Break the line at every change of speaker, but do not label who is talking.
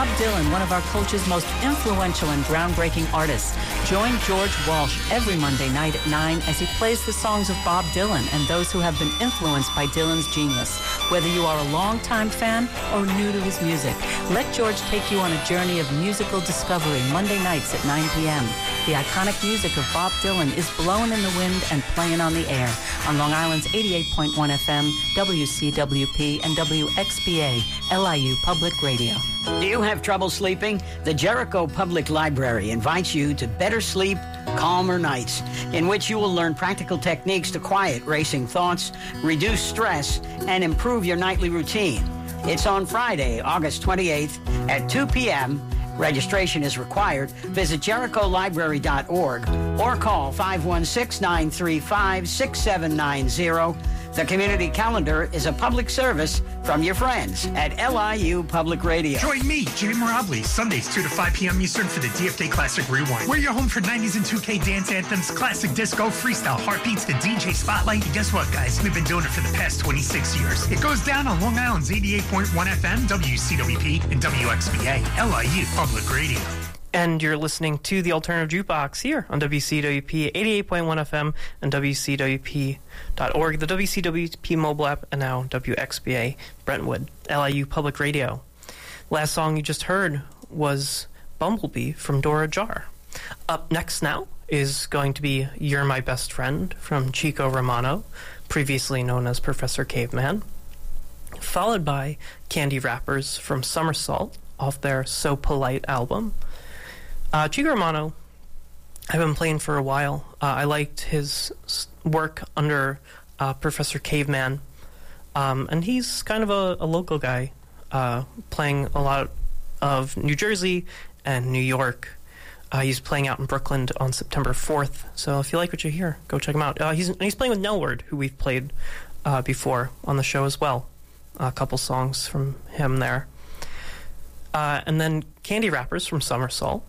Bob Dylan, one of our culture's most influential and groundbreaking artists. Join George Walsh every Monday night at 9 as he plays the songs of Bob Dylan and those who have been influenced by Dylan's genius. Whether you are a longtime fan or new to his music, let George take you on a journey of musical discovery Monday nights at 9 p.m. The iconic music of Bob Dylan is blowing in the wind and playing on the air on Long Island's 88.1 FM, WCWP, and WXBA, LIU Public Radio.
Do you have trouble sleeping? The Jericho Public Library invites you to Better Sleep, Calmer Nights, in which you will learn practical techniques to quiet racing thoughts, reduce stress, and improve your nightly routine. It's on Friday, August 28th at 2 p.m. Registration is required. Visit jericholibrary.org or call 516-935-6790. The community calendar is a public service from your friends at LIU Public Radio.
Join me, Jay Morabli, Sundays 2 to 5 p.m. Eastern for the DFK Classic Rewind. We're your home for 90s and 2K dance anthems, classic disco, freestyle heartbeats, the DJ spotlight. And guess what, guys? We've been doing it for the past 26 years. It goes down on Long Island's 88.1 FM, WCWP, and WXBA, LIU Public Radio.
And you're listening to the Alternative Jukebox here on WCWP 88.1 FM and WCWP.org, the WCWP mobile app, and now WXBA Brentwood, LIU Public Radio. Last song you just heard was Bumblebee from Dora Jar. Up next now is going to be You're My Best Friend from Chico Romano, previously known as Professor Caveman, followed by Candy Wrappers from Somersault off their So Polite album. Chico Romano, I've been playing for a while. I liked his work under Professor Caveman, and he's kind of a local guy, playing a lot of New Jersey and New York. He's playing out in Brooklyn on September 4th, so if you like what you hear, go check him out. He's playing with Nelward, who we've played before on the show as well. A couple songs from him there. And then Candy Wrappers from Somersault.